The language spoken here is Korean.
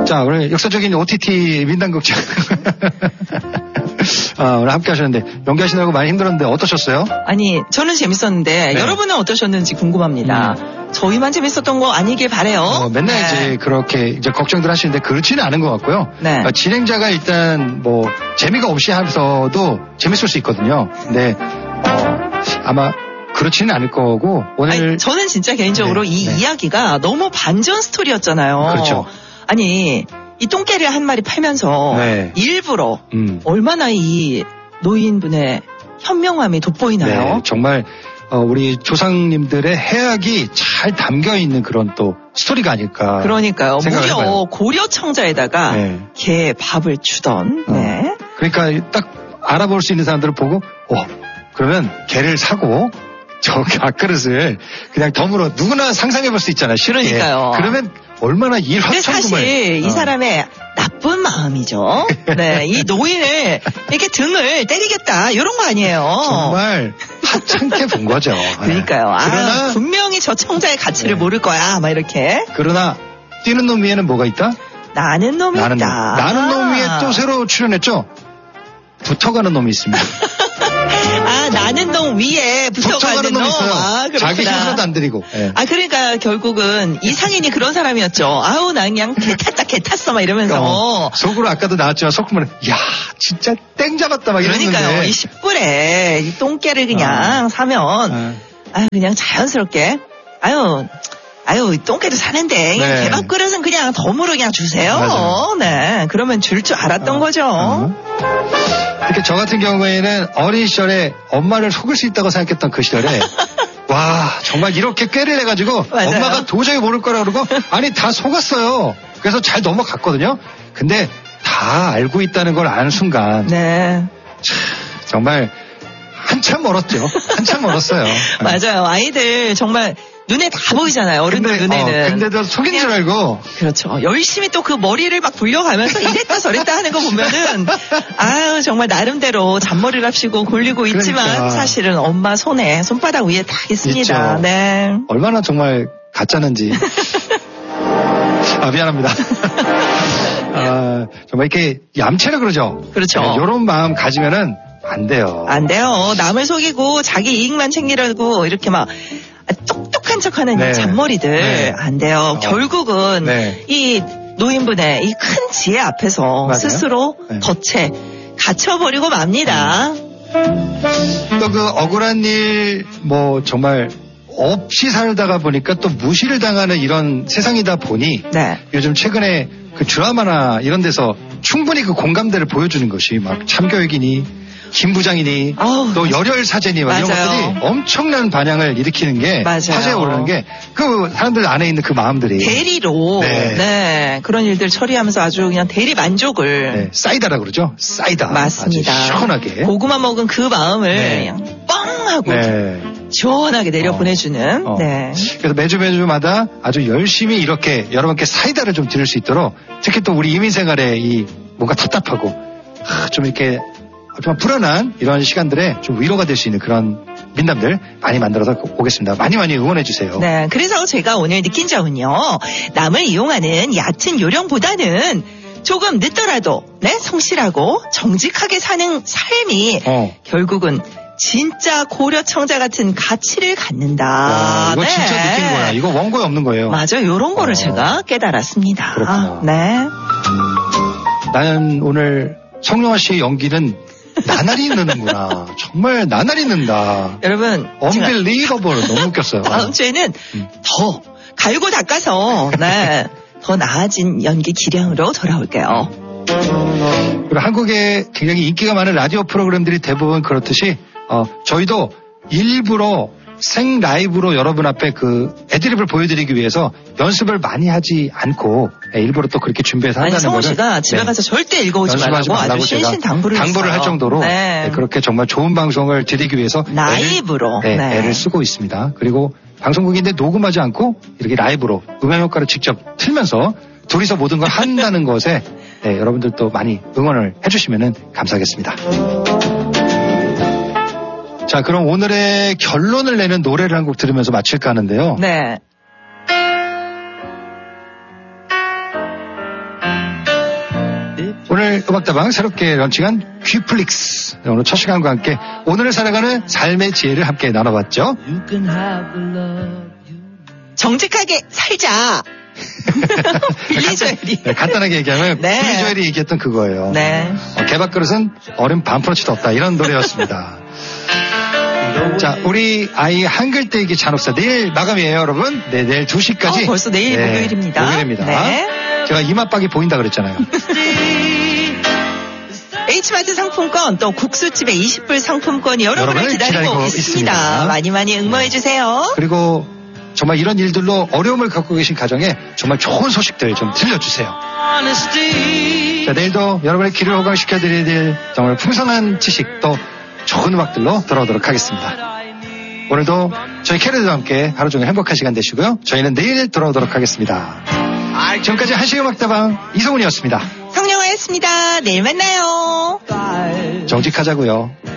자, 오늘 역사적인 OTT 민담극장. 오늘 함께 하셨는데, 연기하시느라고 많이 힘들었는데, 어떠셨어요? 아니, 저는 재밌었는데, 네. 여러분은 어떠셨는지 궁금합니다. 저희만 재밌었던 거 아니길 바래요. 맨날 네. 이제 그렇게 이제 걱정들 하시는데, 그렇지는 않은 것 같고요. 네. 진행자가 일단 재미가 없이 하면서도 재밌을 수 있거든요. 근데, 아마, 그렇지는 않을 거고, 오늘. 아니, 저는 진짜 개인적으로 이 이야기가 너무 반전 스토리였잖아요. 그렇죠. 아니, 이 똥개를 한 마리 팔면서 일부러 얼마나 이 노인분의 현명함이 돋보이나요? 네, 정말 우리 조상님들의 해악이 잘 담겨 있는 그런 또 스토리가 아닐까. 그러니까요. 무려 해봐요. 고려 청자에다가 개 밥을 주던. 네. 그러니까 딱 알아볼 수 있는 사람들을 보고 그러면 개를 사고 저 밥그릇을 그냥 덤으로 누구나 상상해 볼 수 있잖아요. 쉽게. 그러니까요. 그러면 얼마나 근데 사실 이 사람의 나쁜 마음이죠. 네, 이 노인을 이렇게 등을 때리겠다 이런 거 아니에요. 정말 하찮게 본 거죠. 그러니까요. 그러나 분명히 저 청자의 가치를 모를 거야. 막 이렇게. 그러나 뛰는 놈 위에는 뭐가 있다? 나는 놈이 있다. 나는 놈 위에 또 새로 출연했죠. 붙어가는 놈이 있습니다. 나는 놈 위에 붙어가는 놈 있어요. 자기 힘으로도 안 들이고. 네. 그러니까 결국은 이 상인이 그런 사람이었죠. 아우 나 그냥 개 탔어 막 이러면서. 속으로 아까도 나왔지만 속으로는 야 진짜 땡 잡았다 막 이러는데. 그러니까요. 이 10불에 이 똥개를 그냥 사면 그냥 자연스럽게 아유, 똥개도 사는데, 개밥 그릇은 그냥 덤으로 그냥 주세요. 맞아요. 네. 그러면 줄 알았던 거죠. 이렇게 저 같은 경우에는 어린 시절에 엄마를 속을 수 있다고 생각했던 그 시절에, 와, 정말 이렇게 꾀를 해가지고, 맞아요. 엄마가 도저히 모를 거라고 그러고, 아니, 다 속았어요. 그래서 잘 넘어갔거든요. 근데 다 알고 있다는 걸 아는 순간, 정말, 한참 멀었죠. 한참 멀었어요. 맞아요. 아이들 정말 눈에 다 보이잖아요. 어른들 눈에는. 근데도 속인 줄 알고. 그렇죠. 열심히 또 그 머리를 막 굴려가면서 이랬다 저랬다 하는 거 보면은 정말 나름대로 잔머리를 합시고 골리고 있지만 사실은 엄마 손바닥 위에 다 있습니다. 있죠. 네. 얼마나 정말 가짜는지. 미안합니다. 정말 이렇게 얌체라 그러죠. 그렇죠. 이런 마음 가지면은 안 돼요. 안 돼요. 남을 속이고 자기 이익만 챙기려고 이렇게 막 똑똑한 척하는 잔머리들 안 돼요. 결국은 이 노인분의 이 큰 지혜 앞에서 스스로 덫에 갇혀버리고 맙니다. 또 그 억울한 일 정말 없이 살다가 보니까 또 무시를 당하는 이런 세상이다 보니 요즘 최근에 그 드라마나 이런 데서 충분히 그 공감대를 보여주는 것이 막 참교육이니 김부장이니 또 열혈사제니 이런 것들이 엄청난 반향을 일으키는 게 화제에 오르는 게 그 사람들 안에 있는 그 마음들이 대리로 그런 일들 처리하면서 아주 그냥 대리 만족을 싸이다라 그러죠. 싸이다. 맞습니다. 아주 시원하게 고구마 먹은 그 마음을 그냥 뻥 하고 시원하게 내려보내주는 그래서 매주마다 아주 열심히 이렇게 여러분께 사이다를 좀 드릴 수 있도록 특히 또 우리 이민생활에 이 뭔가 답답하고 좀 이렇게 좀 불안한 이런 시간들에 좀 위로가 될 수 있는 그런 민담들 많이 만들어서 오겠습니다. 많이 응원해 주세요. 네, 그래서 제가 오늘 느낀 점은요. 남을 이용하는 얕은 요령보다는 조금 늦더라도 성실하고 정직하게 사는 삶이 결국은 진짜 고려 청자 같은 가치를 갖는다. 이거 진짜 느낀 거야. 이거 원고에 없는 거예요. 맞아요. 이런 거를 제가 깨달았습니다. 그렇구나. 나는 오늘 성룡아 씨의 연기는 나날이 느는구나. 정말 나날이 는다. 여러분. Unbelievable. 너무 웃겼어요. 다음 주에는 더 갈고 닦아서 더 나아진 연기 기량으로 돌아올게요. 그리고 한국에 굉장히 인기가 많은 라디오 프로그램들이 대부분 그렇듯이 저희도 일부러 생 라이브로 여러분 앞에 그 애드립을 보여드리기 위해서 연습을 많이 하지 않고 일부러 또 그렇게 준비해서 한다는 거를 성우 씨가 집에 가서 절대 읽어오지 말라고 아주 신신당부를 할 정도로 그렇게 정말 좋은 방송을 드리기 위해서 라이브로 애를 쓰고 있습니다. 그리고 방송국인데 녹음하지 않고 이렇게 라이브로 음향 효과를 직접 틀면서 둘이서 모든 걸 한다는 것에 여러분들도 많이 응원을 해주시면 감사하겠습니다. 자, 그럼 오늘의 결론을 내는 노래를 한 곡 들으면서 마칠까 하는데요. 네. 오늘 음악다방 새롭게 런칭한 퀴플릭스. 오늘 첫 시간과 함께 오늘을 살아가는 삶의 지혜를 함께 나눠봤죠. 정직하게 살자. 빌리 조엘이. 네, 간단하게 얘기하면 네. 빌리 조엘이 얘기했던 그거예요. 네. 개밥그릇은 얼음 반 프로치도 없다. 이런 노래였습니다. 자, 우리 아이 한글 떼기 잔혹사 내일 마감이에요, 여러분. 네, 내일 2시까지. 벌써 내일 목요일입니다. 목요일입니다. 네. 제가 이맛박이 보인다 그랬잖아요. H마트 상품권 또 국수집에 20불 상품권이 여러분을 기다리고 있습니다. 많이 많이 응모해주세요. 그리고 정말 이런 일들로 어려움을 겪고 계신 가정에 정말 좋은 소식들 좀 들려주세요. 자, 내일도 여러분의 귀를 호강시켜드릴 정말 풍성한 지식 또 좋은 음악들로 돌아오도록 하겠습니다. 오늘도 저희 캐럿과 함께 하루 종일 행복한 시간 되시고요. 저희는 내일 돌아오도록 하겠습니다. 지금까지 한시의 음악다방 이성훈이었습니다. 성령아였습니다. 내일 만나요. 정직하자고요.